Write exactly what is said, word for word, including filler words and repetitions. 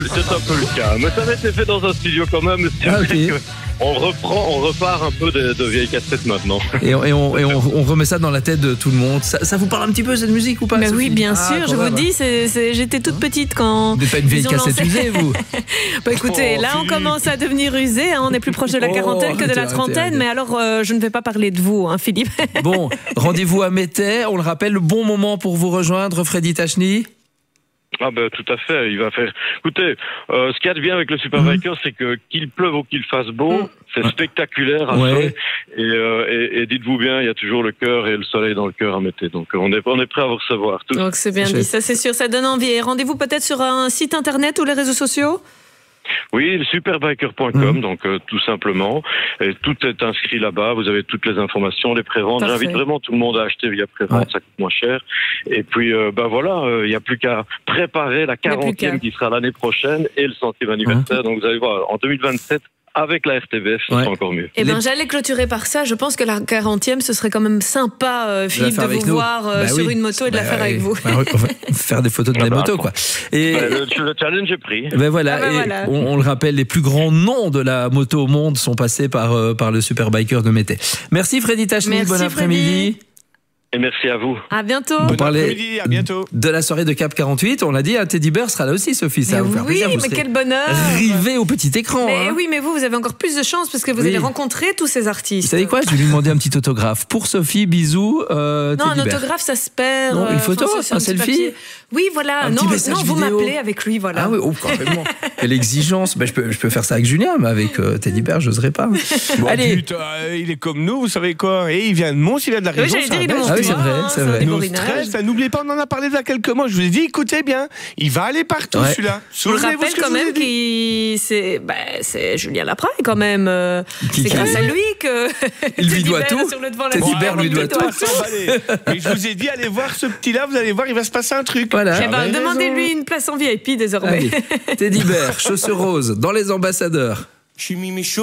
C'est un peu le cas. Mais ça avait été fait dans un studio quand même. C'est Ah, vrai okay. que on reprend, on repart un peu de, de vieilles cassettes maintenant. Et, on, et, on, et on, on remet ça dans la tête de tout le monde. Ça, ça vous parle un petit peu cette musique ou pas? Mais Sophie? oui, bien Ah, sûr, quand je même, vous hein. dis, c'est, c'est, j'étais toute petite quand. Vous n'êtes pas une vieille ils ont cassette lancé- usée, vous? Bah écoutez, Oh, là on Philippe. commence à devenir usé, hein, on est plus proche de la Oh, quarantaine que de la arrêtez, trentaine, arrêtez, mais alors euh, je ne vais pas parler de vous, hein, Philippe. Bon, rendez-vous à Métais. On le rappelle, le bon moment pour vous rejoindre, Freddy Tachny. Ah ben tout à fait, il va faire. Écoutez, euh, ce qu'il y a de bien avec le Super Biker, c'est que qu'il pleuve ou qu'il fasse beau, c'est spectaculaire à Ouais. fait. Et, euh, et, et dites-vous bien, il y a toujours le cœur et le soleil dans le cœur à Mété. Donc on est, on est prêt à vous recevoir. Tout. Donc c'est bien C'est dit, chouette. ça c'est sûr, ça donne envie. Et rendez-vous peut-être sur un site internet ou les réseaux sociaux? Oui, le superbiker point com, donc euh, tout simplement. Et tout est inscrit là-bas. Vous avez toutes les informations, les préventes. Parfait. J'invite vraiment tout le monde à acheter via prévente, Ouais. ça coûte moins cher. Et puis, euh, ben voilà, il n'y a plus qu'à préparer la plus qu'à. quarantième qui sera l'année prochaine et le centième anniversaire. Donc vous allez voir, en deux mille vingt-sept, avec la R T B F, ce Ouais. sera encore mieux. Eh Les- ben, j'allais clôturer par ça. Je pense que la quarantième, ce serait quand même sympa, euh, Philippe, faire de avec vous nous. voir euh, Bah sur oui. une moto et de la Bah faire avec oui. vous. Bah oui, on va faire des photos de Ah la bah, moto, quoi. Et Ben, le, le challenge est pris. ben voilà, Ah bah et voilà. On, on le rappelle, les plus grands noms de la moto au monde sont passés par, euh, par le Superbiker de Métais. Merci Freddy Tachny, Merci, bon après-midi. Et merci à vous. À bientôt. On Bon parlait après-midi, à bientôt. de la soirée de Cap quarante-huit, on l'a dit, hein, Teddy Bear sera là aussi, Sophie, ça Mais va vous faire oui, plaisir. Vous mais serez quel bonheur. rivé au petit écran. Mais hein. oui, mais vous, vous avez encore plus de chance parce que vous Oui. allez rencontrer tous ces Vous artistes. savez quoi, je vais lui demander un petit autographe. Pour Sophie, bisous, euh, Non, un Teddy Bear. autographe, ça se perd. Non, une euh, photo, enfin, c'est un petit selfie. papier. Oui, voilà. Un non, petit message non, vous vidéo. m'appelez avec lui, voilà. Ah oui, oh, carrément. Quelle exigence. Ben, je, peux, je peux faire ça avec Julien, mais avec euh, Teddy Bear, j'oserais pas. Bon, Allez. putain, euh, il est comme nous, vous savez quoi. Et il vient de Mons, il vient de la Oui, région. j'allais c'est dire, un il est Belge. Ah oui, c'est monstrueux, vrai, hein, c'est un vrai. Nos déborinage. stress, hein, n'oubliez pas, on en a parlé il y a quelques mois. Je vous ai dit, écoutez bien, il va aller partout Ouais. celui-là. Je vous le Souvenez-vous rappelle ce que quand je vous ai même dit. qu'il c'est bah, c'est Julien Lapraille quand même. euh, Qui- C'est qui- grâce à lui que Il lui Teddy doit Bear tout. est sur le devant de la Teddy scène. Bear lui doit Il tout. On va s'emballer. Mais je vous ai dit, allez voir ce petit-là, vous allez voir, il va se passer un truc. Voilà. Eh ben, J'avais demandez-lui raison. une place en V I P désormais. Allez. Teddy Bear, chaussures roses, dans les ambassadeurs. Je suis Mimi Chaud.